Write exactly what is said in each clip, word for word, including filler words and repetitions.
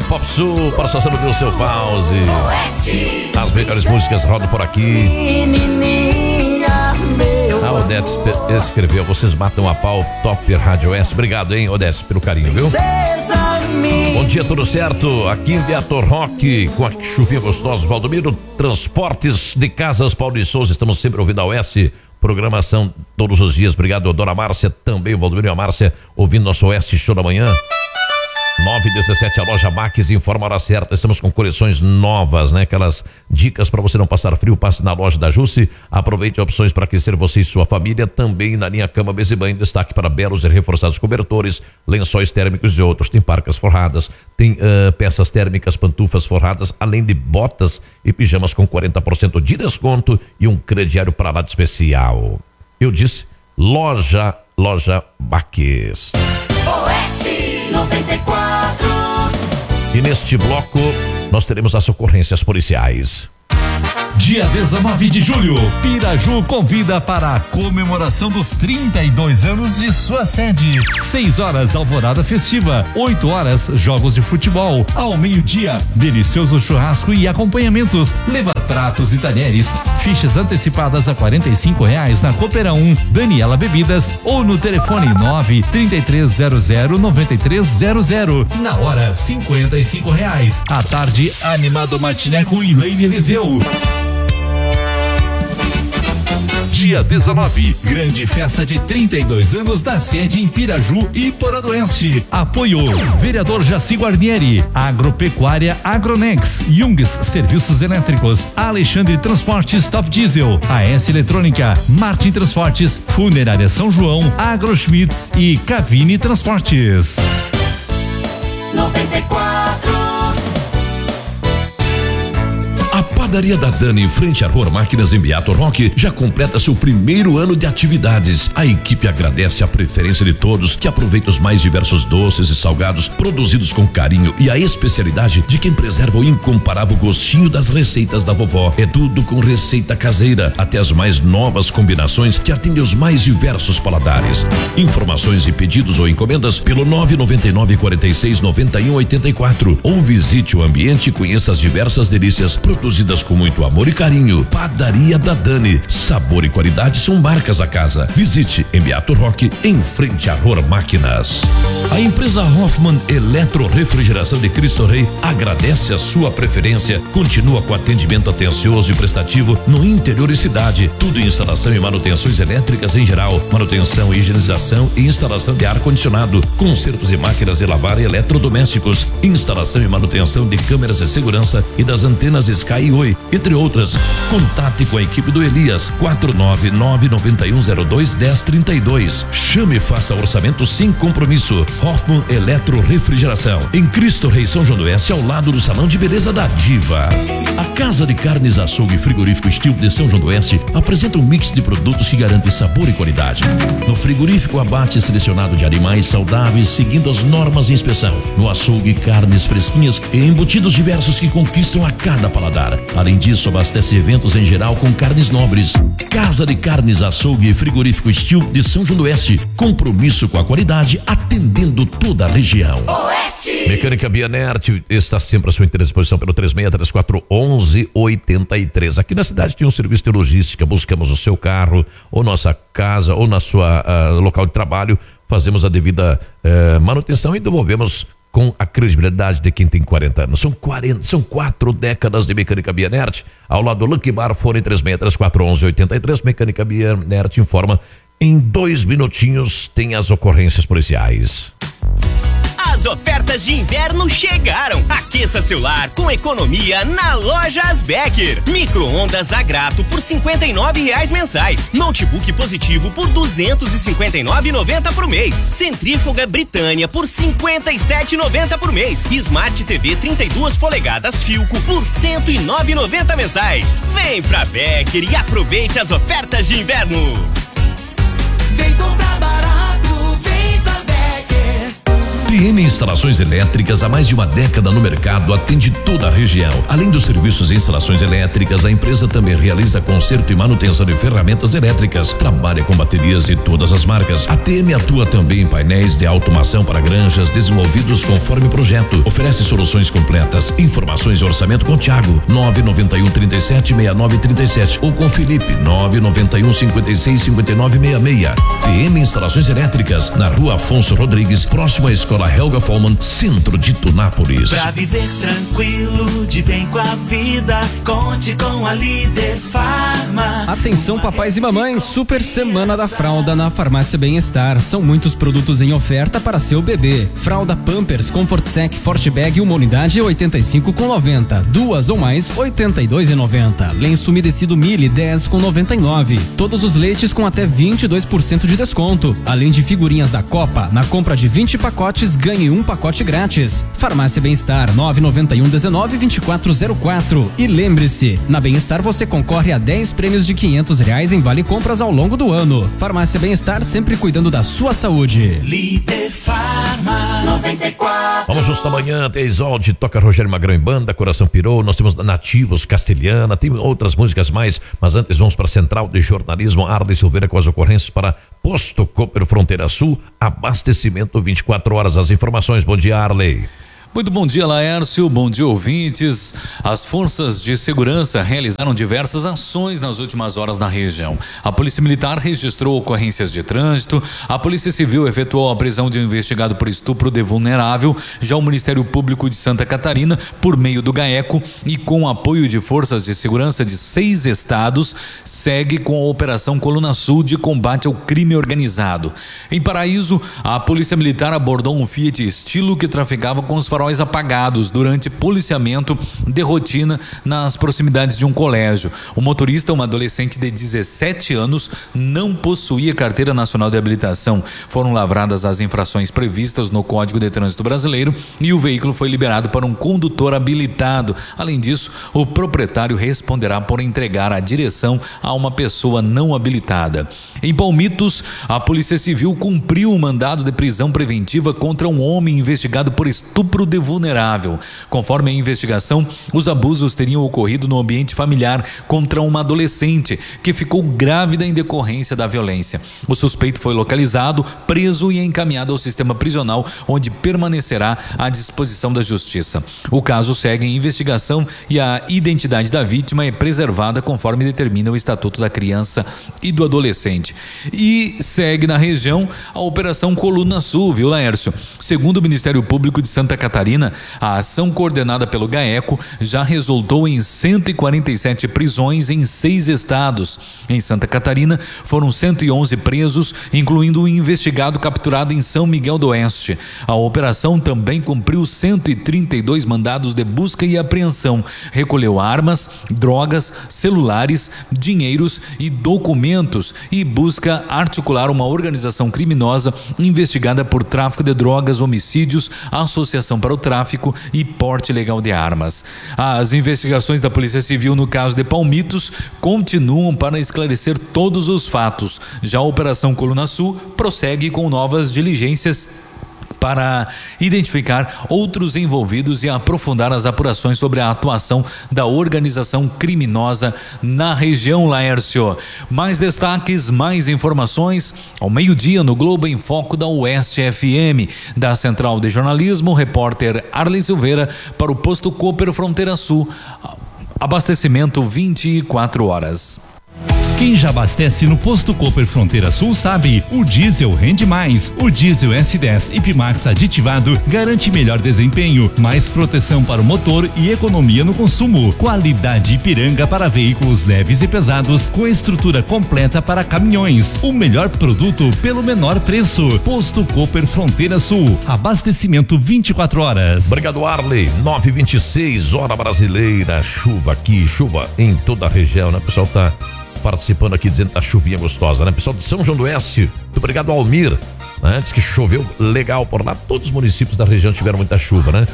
Pop Sul, para só saber o seu pause. As melhores músicas rodam por aqui. A Odete escreveu: vocês matam a pau, Topper Rádio Oeste. Obrigado, hein, Odete, pelo carinho, viu? Bom dia, tudo certo? Aqui em Beator Rock, com a chuvinha gostosa, Valdomiro Transportes de Casas, Paulo de Souza. Estamos sempre ouvindo a Oeste. Programação todos os dias. Obrigado, dona Márcia, também o Valdomiro e a Márcia, ouvindo nosso Oeste Show da Manhã. nove e dezessete, a loja Max informa a hora certa. Estamos com coleções novas, né? Aquelas dicas para você não passar frio. Passe na loja da Jusce. Aproveite opções para aquecer você e sua família. Também na linha cama, mesa e banho. Destaque para belos e reforçados cobertores, lençóis térmicos e outros. Tem parcas forradas, tem uh, peças térmicas, pantufas forradas, além de botas e pijamas com quarenta por cento de desconto e um crediário para lá de especial. Eu disse loja, loja Max. Oeste noventa e quatro. E neste bloco nós teremos as ocorrências policiais. Dia dezenove de julho, Piraju convida para a comemoração dos trinta e dois anos de sua sede. seis horas, alvorada festiva. oito horas, jogos de futebol. Ao meio-dia, delicioso churrasco e acompanhamentos. Leva pratos e talheres. Fichas antecipadas a quarenta e cinco reais na Coopera um, Daniela Bebidas ou no telefone nove, trinta e três zero zero, noventa e três zero zero. Na hora, cinquenta e cinco reais. À tarde, animado matiné com Elaine Eliseu. Dia dezenove, grande festa de trinta e dois anos da sede em Piraju e Poradoeste. Apoio: vereador Jaci Guarnieri, Agropecuária Agronex, Jungs Serviços Elétricos, Alexandre Transportes Top Diesel, A S Eletrônica, Martin Transportes, Funerária São João, Agroschmitz e Cavini Transportes. noventa e quatro. A padaria da Dani, em frente à Rua Máquinas em Beator Rock, já completa seu primeiro ano de atividades. A equipe agradece a preferência de todos que aproveitam os mais diversos doces e salgados produzidos com carinho e a especialidade de quem preserva o incomparável gostinho das receitas da vovó. É tudo com receita caseira, até as mais novas combinações que atendem os mais diversos paladares. Informações e pedidos ou encomendas pelo nove nove nove, quarenta e seis, noventa e um, oitenta e quatro ou visite o ambiente e conheça as diversas delícias produzidas com muito amor e carinho. Padaria da Dani, sabor e qualidade são marcas da casa. Visite em Beator Rock, em frente à Rua Máquinas. A empresa Hoffman Eletro Refrigeração de Cristo Rei agradece a sua preferência. Continua com atendimento atencioso e prestativo no interior e cidade. Tudo em instalação e manutenções elétricas em geral, manutenção, higienização e instalação de ar condicionado, consertos de máquinas de lavar e eletrodomésticos, instalação e manutenção de câmeras de segurança e das antenas Sky e Oi, entre outras. Contate com a equipe do Elias, quatro nove nove, nove um zero dois, um zero três dois. Chame e faça orçamento sem compromisso. Hoffman Eletro Refrigeração, em Cristo Rei, São João do Oeste, ao lado do Salão de Beleza da Diva. A Casa de Carnes, Açougue e Frigorífico Estilo de São João do Oeste apresenta um mix de produtos que garante sabor e qualidade. No frigorífico, abate selecionado de animais saudáveis, seguindo as normas de inspeção. No açougue, carnes fresquinhas e embutidos diversos que conquistam a cada paladar. Além disso, abastece eventos em geral com carnes nobres. Casa de Carnes, Açougue e Frigorífico Estilo de São João do Oeste. Compromisso com a qualidade, atendendo toda a região. Oeste. Mecânica Bianert está sempre à sua inteira disposição pelo três seis três quatro, onze, oitenta e três. Aqui na cidade tem um serviço de logística. Buscamos o seu carro, ou nossa casa, ou na sua uh, local de trabalho. Fazemos a devida uh, manutenção e devolvemos com a credibilidade de quem tem quarenta anos. São quarenta, são quatro décadas de Mecânica Bianert. Ao lado do Lucky Bar, fone três seis três quatro, onze, oitenta e três. Mecânica Bianert informa. Em dois minutinhos tem as ocorrências policiais. As ofertas de inverno chegaram. Aqueça seu lar com economia na Lojas Becker. Micro-ondas a grato por cinquenta e nove reais mensais. Notebook positivo por duzentos e cinquenta e nove reais e noventa centavos por mês. Centrífuga Britânia por cinquenta e sete reais e noventa centavos por mês. Smart T V trinta e duas polegadas Philco por cento e nove reais e noventa centavos mensais. Vem pra Becker e aproveite as ofertas de inverno. Vem comprar barato, vem pra Becker. M Instalações Elétricas, há mais de uma década no mercado, atende toda a região. Além dos serviços de instalações elétricas, a empresa também realiza conserto e manutenção de ferramentas elétricas. Trabalha com baterias de todas as marcas. A T M atua também em painéis de automação para granjas desenvolvidos conforme projeto. Oferece soluções completas. Informações e orçamento com Thiago, nove nove um, trinta e sete, sessenta e nove, trinta e sete, ou com Felipe, nove nove um, cinquenta e seis, cinquenta e nove, sessenta e seis. T M Instalações Elétricas, na Rua Afonso Rodrigues, próximo à Escola Helga Follmann, centro de Tunápolis. Pra viver tranquilo, de bem com a vida, conte com a Líder Farma. Atenção, papais e mamães, super semana da fralda na Farmácia Bem-Estar. São muitos produtos em oferta para seu bebê. Fralda Pampers, Comfort Sec, Forte Bag, uma unidade, oitenta e cinco com noventa. Duas ou mais, oitenta e dois e noventa. Lenço umedecido Mili, dez com noventa e nove. Todos os leites com até vinte e dois por cento de desconto. Além de figurinhas da Copa, na compra de vinte pacotes, ganhe um pacote grátis. Farmácia Bem-Estar, nove nove um, dezenove, vinte e quatro zero quatro. E lembre-se, na Bem-Estar você concorre a dez prêmios de quinhentos reais em vale compras ao longo do ano. Farmácia Bem-Estar, sempre cuidando da sua saúde. Líder Farma noventa e quatro. Vamos juntos da manhã, tem Isolde, toca Rogério Magrão em banda, Coração Pirou, nós temos Nativos, Castelhana, tem outras músicas mais, mas antes vamos para a Central de Jornalismo, Arley Silveira com as ocorrências para Posto Cooper Fronteira Sul, abastecimento vinte e quatro horas, as informações. Bom dia, Arley. Muito bom dia, Laércio, bom dia, ouvintes. As forças de segurança realizaram diversas ações nas últimas horas na região. A Polícia Militar registrou ocorrências de trânsito, a Polícia Civil efetuou a prisão de um investigado por estupro de vulnerável, já o Ministério Público de Santa Catarina, por meio do GAECO e com apoio de forças de segurança de seis estados, segue com a Operação Coluna Sul de combate ao crime organizado. Em Paraíso, a Polícia Militar abordou um Fiat Estilo que trafegava com os faróis apagados durante policiamento de rotina nas proximidades de um colégio. O motorista, uma adolescente de dezessete anos, não possuía carteira nacional de habilitação. Foram lavradas as infrações previstas no Código de Trânsito Brasileiro e o veículo foi liberado para um condutor habilitado. Além disso, o proprietário responderá por entregar a direção a uma pessoa não habilitada. Em Palmitos, a Polícia Civil cumpriu um mandado de prisão preventiva contra um homem investigado por estupro de vulnerável. Conforme a investigação, os abusos teriam ocorrido no ambiente familiar contra uma adolescente que ficou grávida em decorrência da violência. O suspeito foi localizado, preso e encaminhado ao sistema prisional, onde permanecerá à disposição da justiça. O caso segue em investigação e a identidade da vítima é preservada conforme determina o Estatuto da Criança e do Adolescente. E segue na região a Operação Coluna Sul, viu, Laércio? Segundo o Ministério Público de Santa Catarina, a ação coordenada pelo GAECO já resultou em cento e quarenta e sete prisões em seis estados. Em Santa Catarina, foram cento e onze presos, incluindo um investigado capturado em São Miguel do Oeste. A operação também cumpriu cento e trinta e dois mandados de busca e apreensão, recolheu armas, drogas, celulares, dinheiros e documentos e busca articular uma organização criminosa investigada por tráfico de drogas, homicídios, associação para o tráfico e porte ilegal de armas. As investigações da Polícia Civil no caso de Palmitos continuam para esclarecer todos os fatos. Já a Operação Coluna Sul prossegue com novas diligências para identificar outros envolvidos e aprofundar as apurações sobre a atuação da organização criminosa na região, Laércio. Mais destaques, mais informações ao meio-dia no Globo em Foco da Oeste F M. Da Central de Jornalismo, o repórter Arley Silveira para o Posto Cooper Fronteira Sul. Abastecimento vinte e quatro horas. Quem já abastece no Posto Cooper Fronteira Sul sabe, o diesel rende mais. O diesel S dez Ipmax aditivado garante melhor desempenho, mais proteção para o motor e economia no consumo. Qualidade Ipiranga para veículos leves e pesados, com estrutura completa para caminhões. O melhor produto pelo menor preço. Posto Cooper Fronteira Sul. Abastecimento vinte e quatro horas. Obrigado, Arley. nove e vinte e seis, hora brasileira. Chuva aqui, chuva em toda a região, né? O pessoal tá participando aqui dizendo que tá chuvinha gostosa, né? Pessoal de São João do Oeste, muito obrigado, Almir, né? Diz que choveu legal por lá, todos os municípios da região tiveram muita chuva, né?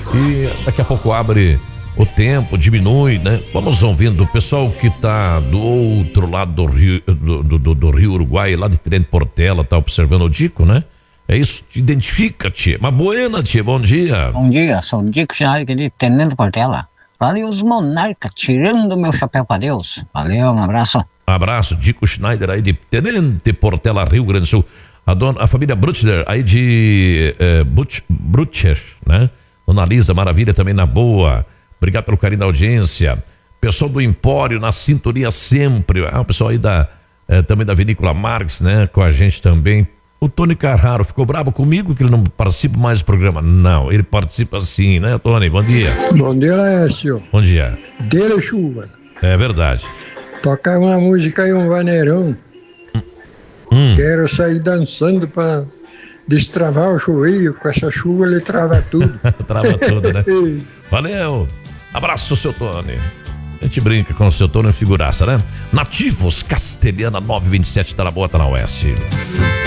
E daqui a pouco abre o tempo, diminui, né? Vamos ouvindo o pessoal que tá do outro lado do rio, do, do, do rio Uruguai, lá de Trem Portela, tá observando o Dico, né? É isso? Te identifica, tia. Uma buena, tia. Bom dia. Bom dia, sou o Dico Schneider de Tenente Portela. Valeu, os monarcas, tirando meu chapéu pra Deus. Valeu, um abraço. Abraço, Dico Schneider aí de Tenente Portela, Rio Grande do Sul. A, dona, a família Brutcher aí de eh, Butch, Brutcher, né? Dona Lisa, maravilha também na boa. Obrigado pelo carinho da audiência. Pessoal do Empório na sintonia sempre. Ah, o pessoal aí da, eh, também da Vinícola Marques, né? Com a gente também. O Tony Carraro ficou bravo comigo que ele não participa mais do programa. Não, ele participa sim, né, Tony? Bom dia. Bom dia, Laércio. Bom dia. Dele chuva. É verdade. Tocar uma música e um vaneirão. Hum. Quero sair dançando pra destravar o chuveiro. Com essa chuva ele trava tudo. Trava tudo, né? Valeu. Abraço, seu Tony. A gente brinca com o seu Tony, figuraça, né? Nativos, Castelhana nove vinte e sete, tá na boa, tá na oeste.